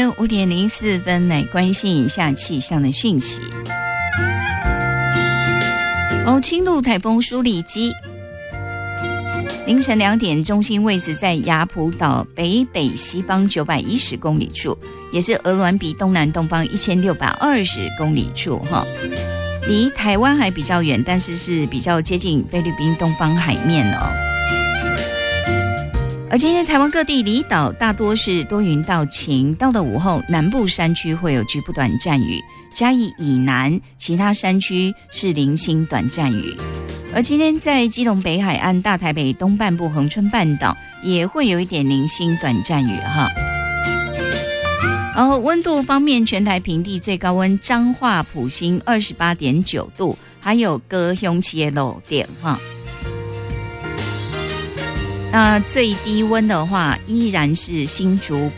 间5点04分，来关心一下气象的讯息。轻度台风舒里基凌晨2点，中心位置在雅浦岛北西方910公里处，也是鹅銮鼻东南东方1620公里处哈，离台湾还比较远，但是是比较接近菲律宾东方海面哦。而今天台湾各地离岛大多是多云到晴，到了午后南部山区会有局部短暂雨，嘉义以南其他山区是零星短暂雨。而今天在基隆北海岸、大台北东半部、恒春半岛也会有一点零星短暂雨哈。然后温度方面，全台平地最高温彰化埔心 28.9 度，还有高雄市的路点哈。那最低温的话依然是新竹